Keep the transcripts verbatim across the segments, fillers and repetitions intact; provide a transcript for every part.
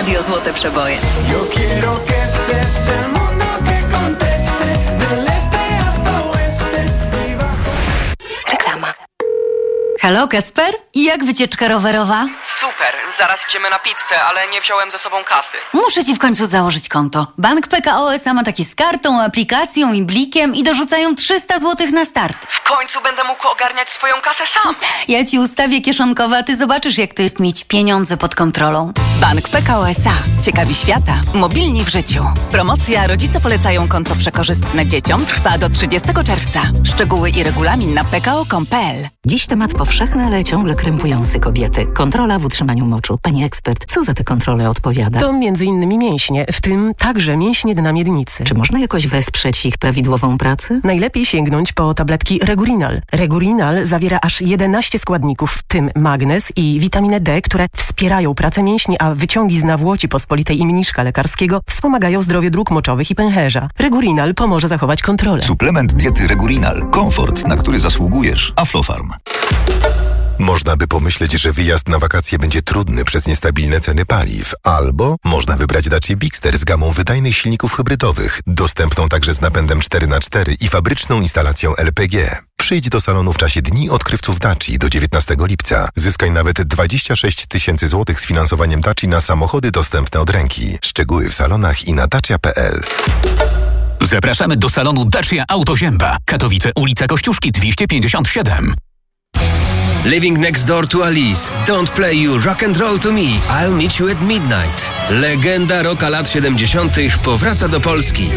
Radio Złote Przeboje. Yo quiero que estés el mundo que conteste del este hasta oeste y bajo. Reklama. Halo, Kacper? I jak wycieczka rowerowa? Super, zaraz idziemy na pizzę, ale nie wziąłem ze sobą kasy. Muszę ci w końcu założyć konto. Bank P K O S A ma takie z kartą, aplikacją i blikiem i dorzucają trzysta złotych na start. W końcu będę mógł ogarniać swoją kasę sam. Ja ci ustawię kieszonkowe, a ty zobaczysz, jak to jest mieć pieniądze pod kontrolą. Bank P K O S A. Ciekawi świata. Mobilni w życiu. Promocja Rodzice polecają konto przekorzystne dzieciom trwa do trzydziestego czerwca. Szczegóły i regulamin na p k o kropka com kropka p l. Dziś temat powszechny, ale ciągle krępujący kobiety. Kontrola w utrzymaniu moczu. Pani ekspert, co za te kontrole odpowiada? To między innymi mięśnie, w tym także mięśnie dna miednicy. Czy można jakoś wesprzeć ich prawidłową pracę? Najlepiej sięgnąć po tabletki Regurinal. Regurinal zawiera aż jedenaście składników, w tym magnez i witaminę D, które wspierają pracę mięśni, a wyciągi z nawłoci pospolitej i mniszka lekarskiego wspomagają zdrowie dróg moczowych i pęcherza. Regurinal pomoże zachować kontrolę. Suplement diety Regurinal. Komfort, na który zasługujesz. Aflofarm. Można by pomyśleć, że wyjazd na wakacje będzie trudny przez niestabilne ceny paliw. Albo można wybrać Dacia Bigster z gamą wydajnych silników hybrydowych, dostępną także z napędem cztery na cztery i fabryczną instalacją L P G. Przyjdź do salonu w czasie Dni Odkrywców Daci do dziewiętnastego lipca. Zyskaj nawet dwadzieścia sześć tysięcy złotych z finansowaniem Daci na samochody dostępne od ręki. Szczegóły w salonach i na dacia kropka p l. Zapraszamy do salonu Dacia Auto Zięba. Katowice, ulica Kościuszki dwieście pięćdziesiąt siedem. Living next door to Alice. Don't play you rock and roll to me. I'll meet you at midnight. Legenda rocka lat siedemdziesiątych powraca do Polski.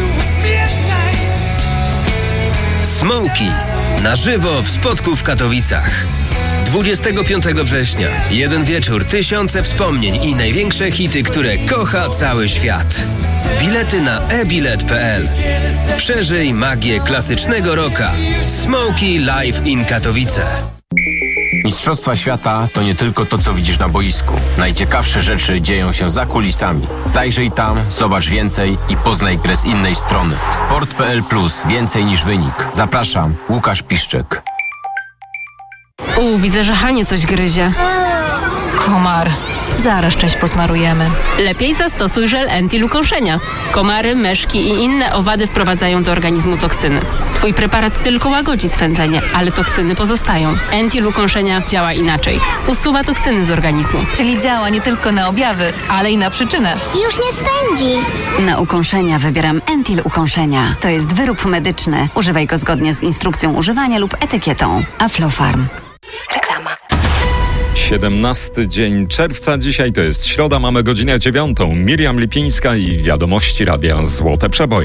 Smokey. Na żywo w Spodku w Katowicach. dwudziestego piątego września. Jeden wieczór, tysiące wspomnień i największe hity, które kocha cały świat. Bilety na e bilet kropka p l. Przeżyj magię klasycznego rocka. Smokey Live in Katowice. Mistrzostwa świata to nie tylko to, co widzisz na boisku. Najciekawsze rzeczy dzieją się za kulisami. Zajrzyj tam, zobacz więcej i poznaj grę z innej strony. sport kropka p l plus. Więcej niż wynik. Zapraszam, Łukasz Piszczek. U, widzę, że Hanie coś gryzie. Komar. Zaraz część posmarujemy. Lepiej zastosuj żel Entil ukąszenia. Komary, meszki i inne owady wprowadzają do organizmu toksyny. Twój preparat tylko łagodzi swędzenie, ale toksyny pozostają. Entil ukąszenia działa inaczej. Usuwa toksyny z organizmu. Czyli działa nie tylko na objawy, ale i na przyczynę. Już nie swędzi. Na ukąszenia wybieram Entil ukąszenia. To jest wyrób medyczny. Używaj go zgodnie z instrukcją używania lub etykietą. Aflofarm. Reklama. siedemnasty dzień czerwca, dzisiaj to jest środa, mamy godzinę dziewiątą. Miriam Lipińska i wiadomości Radia Złote Przeboje.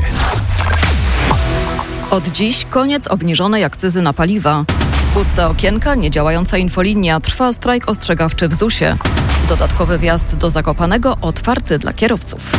Od dziś koniec obniżonej akcyzy na paliwa. Puste okienka, niedziałająca infolinia, trwa strajk ostrzegawczy w zusie. Dodatkowy wjazd do Zakopanego otwarty dla kierowców.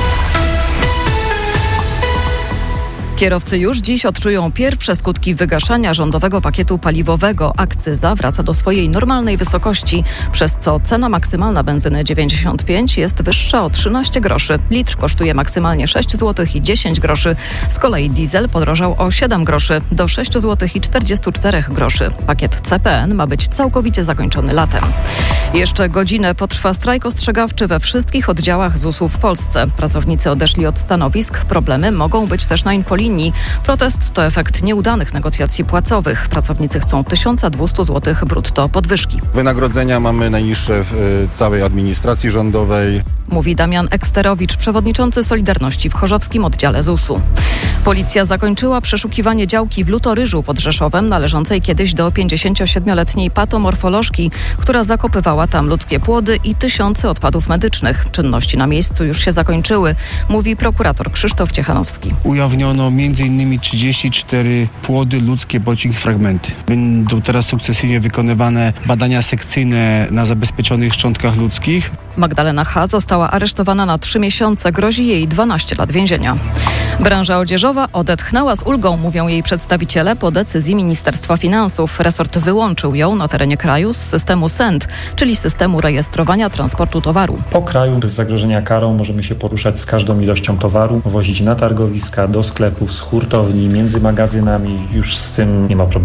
Kierowcy już dziś odczują pierwsze skutki wygaszania rządowego pakietu paliwowego. Akcyza wraca do swojej normalnej wysokości, przez co cena maksymalna benzyny dziewięćdziesiąt pięć jest wyższa o trzynaście groszy. Litr kosztuje maksymalnie sześć złotych i dziesięć groszy. Z kolei diesel podrożał o siedem groszy do sześć złotych i czterdzieści cztery groszy. Pakiet C P N ma być całkowicie zakończony latem. Jeszcze godzinę potrwa strajk ostrzegawczy we wszystkich oddziałach Z U S-u w Polsce. Pracownicy odeszli od stanowisk. Problemy mogą być też na infolinii. Protest to efekt nieudanych negocjacji płacowych. Pracownicy chcą tysiąc dwieście złotych brutto podwyżki. Wynagrodzenia mamy najniższe w y, całej administracji rządowej. Mówi Damian Eksterowicz, przewodniczący Solidarności w chorzowskim oddziale Z U S-u. Policja zakończyła przeszukiwanie działki w Lutoryżu pod Rzeszowem, należącej kiedyś do pięćdziesięciosiedmioletniej patomorfolożki, która zakopywała tam ludzkie płody i tysiące odpadów medycznych. Czynności na miejscu już się zakończyły, mówi prokurator Krzysztof Ciechanowski. Ujawniono między innymi trzydzieści cztery płody ludzkie bądź ich fragmenty. Będą teraz sukcesywnie wykonywane badania sekcyjne na zabezpieczonych szczątkach ludzkich. Magdalena H. została aresztowana na trzy miesiące, grozi jej dwanaście lat więzienia. Branża odzieżowa odetchnęła z ulgą, mówią jej przedstawiciele, po decyzji Ministerstwa Finansów. Resort wyłączył ją na terenie kraju z systemu S E N T, czyli systemu rejestrowania transportu towaru. Po kraju bez zagrożenia karą możemy się poruszać z każdą ilością towaru, wozić na targowiska, do sklepów, z hurtowni, między magazynami. Już z tym nie ma problemów.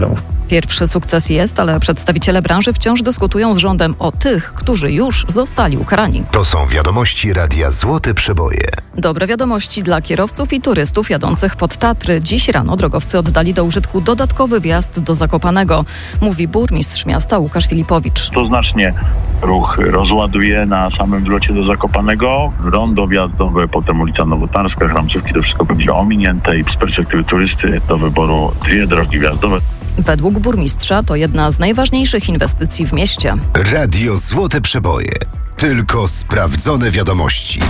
Pierwszy sukces jest, ale przedstawiciele branży wciąż dyskutują z rządem o tych, którzy już zostali ukarani. To są wiadomości Radia Złote Przeboje. Dobre wiadomości dla kierowców i turystów jadących pod Tatry. Dziś rano drogowcy oddali do użytku dodatkowy wjazd do Zakopanego, mówi burmistrz miasta Łukasz Filipowicz. To znacznie ruch rozładuje na samym wlocie do Zakopanego. Rondo wjazdowe, potem ulica Nowotarska, Chramcówki, to wszystko będzie ominięte i z perspektywy turysty do wyboru dwie drogi wjazdowe. Według burmistrza to jedna z najważniejszych inwestycji w mieście. Radio Złote Przeboje. Tylko sprawdzone wiadomości.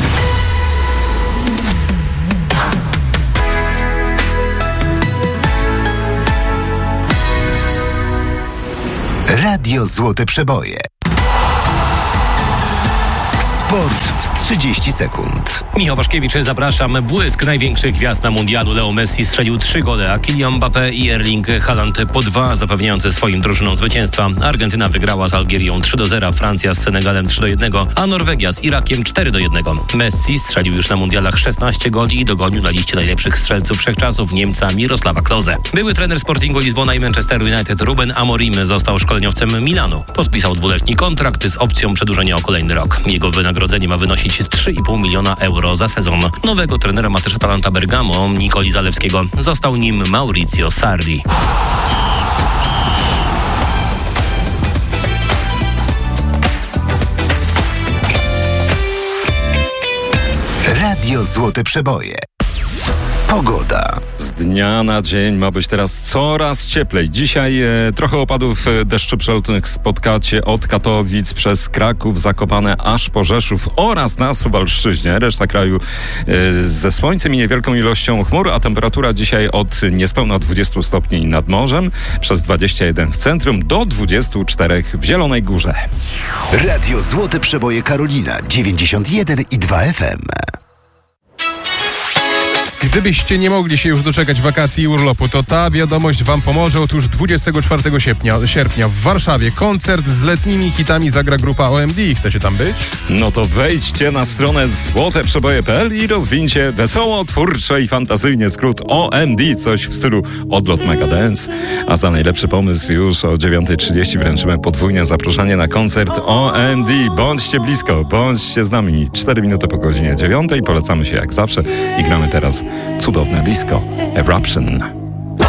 Radio Złote Przeboje. Sport w trzydzieści sekund. Michał Waszkiewicz, zapraszam. Błysk największych gwiazd na mundialu. Leo Messi strzelił trzy gole, a Kylian Mbappé i Erling Haaland po dwa, zapewniające swoim drużynom zwycięstwa. Argentyna wygrała z Algierią trzy do zera, Francja z Senegalem trzy do jednego, a Norwegia z Irakiem cztery do jednego. Messi strzelił już na mundialach szesnaście goli i dogonił na liście najlepszych strzelców wszechczasów Niemca Mirosława Klose. Były trener Sportingu Lizbona i Manchester United Ruben Amorim został szkoleniowcem Milanu. Podpisał dwuletni kontrakt z opcją przedłużenia o kolejny rok. Jego wynagrodzenie ma wynosić trzy i pół miliona euro za sezon. Nowego trenera ma też Atalanta Bergamo, Nikoli Zalewskiego. Został nim Maurizio Sarri. Radio Złote Przeboje. Pogoda. Z dnia na dzień ma być teraz coraz cieplej. Dzisiaj e, trochę opadów e, deszczu przelotnych spotkacie od Katowic przez Kraków, Zakopane aż po Rzeszów oraz na Suwalszczyźnie. Reszta kraju e, ze słońcem i niewielką ilością chmur, a temperatura dzisiaj od niespełna dwudziestu stopni nad morzem, przez dwadzieścia jeden w centrum do dwudziestu czterech w Zielonej Górze. Radio Złote Przeboje Karolina dziewięćdziesiąt jeden i dwa F M. Gdybyście nie mogli się już doczekać wakacji i urlopu, to ta wiadomość wam pomoże. Otóż dwudziestego czwartego sierpnia, sierpnia w Warszawie koncert z letnimi hitami zagra grupa O M D. Chcecie tam być? No to wejdźcie na stronę złote przeboje kropka p l i rozwincie wesoło, twórczo i fantazyjnie skrót O M D, coś w stylu odlot Mega Dance. A za najlepszy pomysł już o dziewiąta trzydzieści wręczymy podwójne zaproszenie na koncert O M D. Bądźcie blisko, bądźcie z nami. cztery minuty po godzinie dziewiątej. Polecamy się jak zawsze i gramy teraz cudowne disco Eruption.